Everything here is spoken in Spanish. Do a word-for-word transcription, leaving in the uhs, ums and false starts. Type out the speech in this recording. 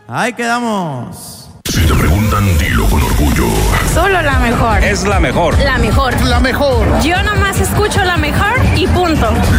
Ahí quedamos. Si te preguntan, dilo con orgullo. Solo la mejor. Es la mejor. La mejor. La mejor. Yo nomás escucho la mejor y punto.